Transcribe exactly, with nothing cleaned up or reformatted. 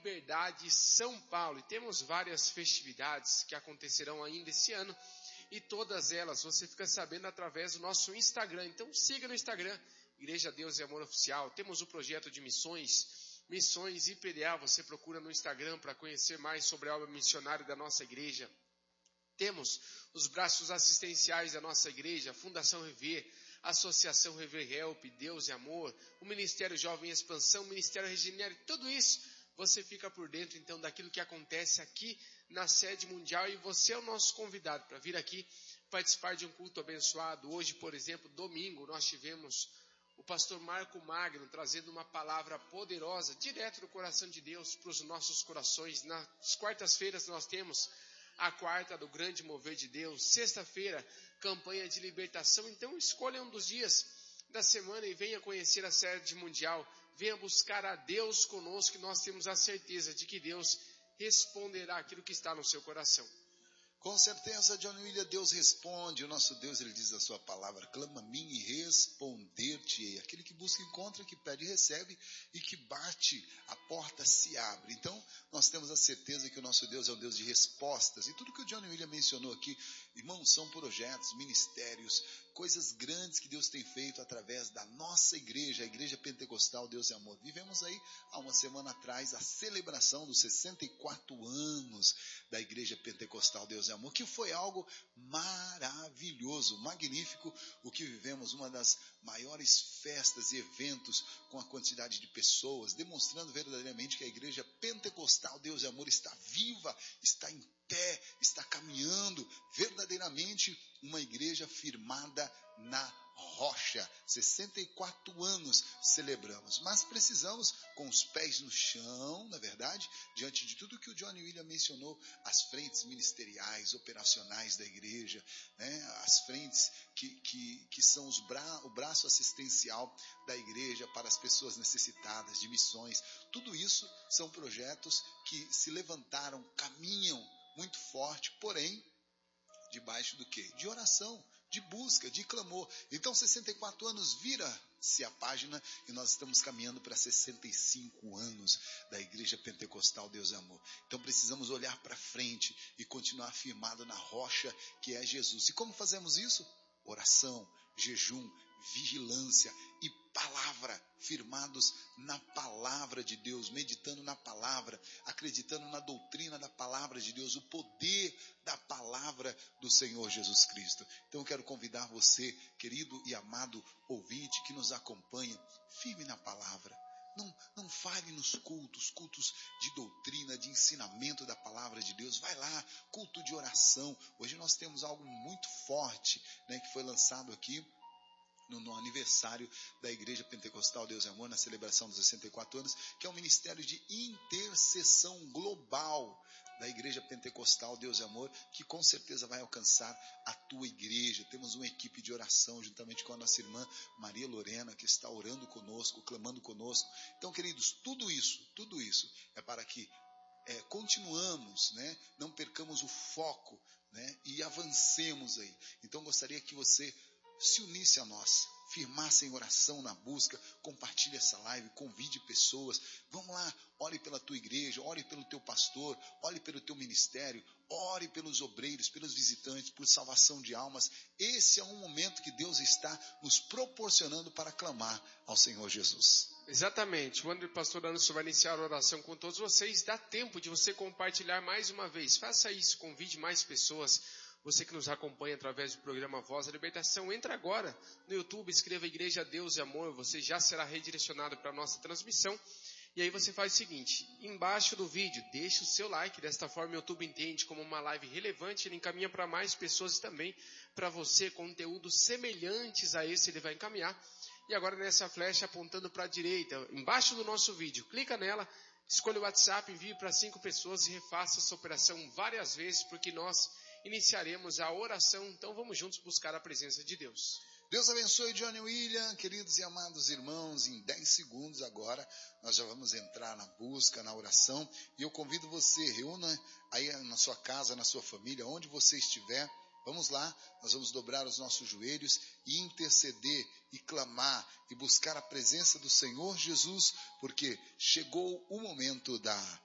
Liberdade, São Paulo. E temos várias festividades que acontecerão ainda esse ano. E todas elas você fica sabendo através do nosso Instagram. Então siga no Instagram, Igreja Deus e Amor Oficial. Temos o projeto de missões, Missões I P D A. Você procura no Instagram para conhecer mais sobre a obra missionária da nossa igreja. Temos os braços assistenciais da nossa igreja, Fundação Rever, Associação Rever Help, Deus e Amor, o Ministério Jovem Expansão, o Ministério Regenere, tudo isso você fica por dentro então daquilo que acontece aqui na sede mundial e você é o nosso convidado para vir aqui participar de um culto abençoado. Hoje, por exemplo, domingo, nós tivemos o pastor Marco Magno trazendo uma palavra poderosa, direto do coração de Deus para os nossos corações. Nas quartas-feiras nós temos a quarta do grande mover de Deus. Sexta-feira, campanha de libertação. Então escolha um dos dias da semana e venha conhecer a sede mundial. Venha buscar a Deus conosco, que nós temos a certeza de que Deus responderá aquilo que está no seu coração. Com certeza, John William, Deus responde. O nosso Deus, ele diz a sua palavra: clama a mim e responder-te-ei. Aquele que busca encontra, que pede recebe, e que bate, a porta se abre. Então, nós temos a certeza que o nosso Deus é um Deus de respostas. E tudo que o John William mencionou aqui, irmãos, são projetos, ministérios, coisas grandes que Deus tem feito através da nossa igreja, a Igreja Pentecostal Deus é Amor. Vivemos aí, há uma semana atrás, a celebração dos sessenta e quatro anos da Igreja Pentecostal Deus é Amor, que foi algo maravilhoso, magnífico, o que vivemos, uma das maiores festas e eventos com a quantidade de pessoas, demonstrando verdadeiramente que a Igreja Pentecostal Deus é Amor está viva, está em pé, está caminhando, verdadeiramente uma igreja firmada na rocha. sessenta e quatro anos celebramos, mas precisamos, com os pés no chão, na verdade, diante de tudo que o John William mencionou, as frentes ministeriais, operacionais da igreja, né, as frentes que, que, que são os bra, o braço assistencial da igreja para as pessoas necessitadas de missões. Tudo isso são projetos que se levantaram, caminham muito forte, porém, debaixo do quê? De oração, de busca, de clamor. Então, sessenta e quatro anos, vira-se a página e nós estamos caminhando para sessenta e cinco anos da Igreja Pentecostal Deus é Amor. Então, precisamos olhar para frente e continuar firmado na rocha que é Jesus. E como fazemos isso? Oração, jejum, vigilância e palavra, firmados na palavra de Deus, meditando na palavra, acreditando na doutrina da palavra de Deus, o poder da palavra do Senhor Jesus Cristo. Então eu quero convidar você, querido e amado ouvinte que nos acompanha, firme na palavra. Não, não falhe nos cultos, cultos de doutrina, de ensinamento da palavra de Deus. Vai lá, culto de oração. Hoje nós temos algo muito forte, né, que foi lançado aqui no, no aniversário da Igreja Pentecostal Deus é Amor, na celebração dos sessenta e quatro anos, que é um ministério de intercessão global da Igreja Pentecostal Deus é Amor, que com certeza vai alcançar a tua igreja. Temos uma equipe de oração, juntamente com a nossa irmã Maria Lorena, que está orando conosco, clamando conosco. Então, queridos, tudo isso, tudo isso é para que é, continuamos, né, não percamos o foco, né, e avancemos aí. Então, gostaria que você se unisse a nós, firmasse em oração na busca, compartilhe essa live, convide pessoas, vamos lá, ore pela tua igreja, ore pelo teu pastor, ore pelo teu ministério, ore pelos obreiros, pelos visitantes, por salvação de almas. Esse é um momento que Deus está nos proporcionando para clamar ao Senhor Jesus. Exatamente, o pastor Anderson vai iniciar a oração com todos vocês, dá tempo de você compartilhar mais uma vez, faça isso, convide mais pessoas. Você que nos acompanha através do programa Voz da Libertação, entra agora no YouTube, escreva Igreja Deus e Amor, você já será redirecionado para a nossa transmissão. E aí você faz o seguinte, embaixo do vídeo, deixa o seu like, desta forma o YouTube entende como uma live relevante, ele encaminha para mais pessoas e também para você, conteúdos semelhantes a esse ele vai encaminhar. E agora nessa flecha apontando para a direita, embaixo do nosso vídeo, clica nela, escolha o WhatsApp, envie para cinco pessoas e refaça essa operação várias vezes, porque nós iniciaremos a oração, então vamos juntos buscar a presença de Deus. Deus abençoe John William, queridos e amados irmãos, em dez segundos agora nós já vamos entrar na busca, na oração, e eu convido você, reúna aí na sua casa, na sua família, onde você estiver, vamos lá, nós vamos dobrar os nossos joelhos e interceder e clamar e buscar a presença do Senhor Jesus, porque chegou o momento da